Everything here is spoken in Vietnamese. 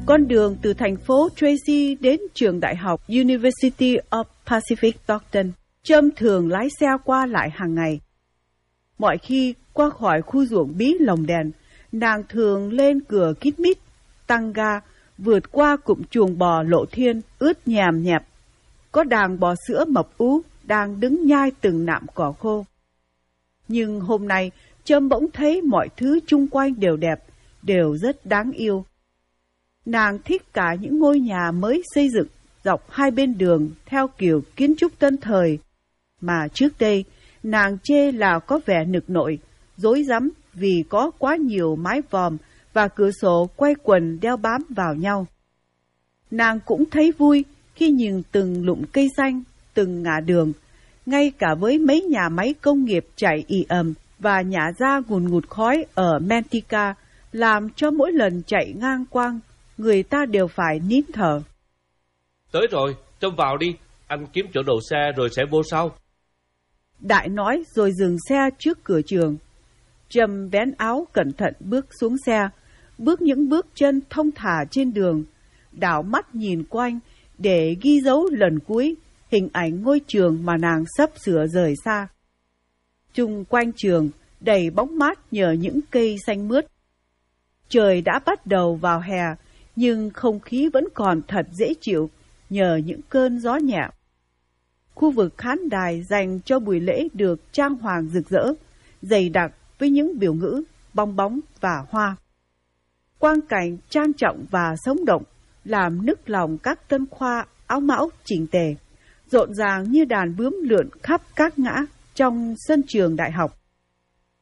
Con đường từ thành phố Tracy đến trường đại học University of Pacific Northern, Trâm thường lái xe qua lại hàng ngày. Mọi khi qua khỏi khu ruộng bí lồng đèn, nàng thường lên cửa kít mít, tăng ga, vượt qua cụm chuồng bò lộ thiên ướt nhèm nhẹp. Có đàn bò sữa mập ú đang đứng nhai từng nạm cỏ khô. Nhưng hôm nay, Trâm bỗng thấy mọi thứ chung quanh đều đẹp, đều rất đáng yêu. Nàng thích cả những ngôi nhà mới xây dựng dọc hai bên đường theo kiểu kiến trúc tân thời, mà trước đây nàng chê là có vẻ nực nội, rối rắm vì có quá nhiều mái vòm và cửa sổ quay quần đeo bám vào nhau. Nàng cũng thấy vui khi nhìn từng lụm cây xanh, từng ngã đường, ngay cả với mấy nhà máy công nghiệp chạy ì ầm và nhả ra ngùn ngụt khói ở Manteca, làm cho mỗi lần chạy ngang quang, người ta đều phải nín thở. Tới rồi, Trâm vào đi, anh kiếm chỗ đậu xe rồi sẽ vô sau. Đại nói rồi dừng xe trước cửa trường. Trâm vén áo cẩn thận bước xuống xe, bước những bước chân thông thả trên đường, đảo mắt nhìn quanh để ghi dấu lần cuối hình ảnh ngôi trường mà nàng sắp sửa rời xa. Chung quanh trường đầy bóng mát nhờ những cây xanh mướt. Trời đã bắt đầu vào hè, nhưng không khí vẫn còn thật dễ chịu nhờ những cơn gió nhẹ. Khu vực khán đài dành cho buổi lễ được trang hoàng rực rỡ, dày đặc với những biểu ngữ, bong bóng và hoa. Quang cảnh trang trọng và sống động làm nức lòng các tân khoa áo mão chỉnh tề, rộn ràng như đàn bướm lượn khắp các ngã trong sân trường đại học.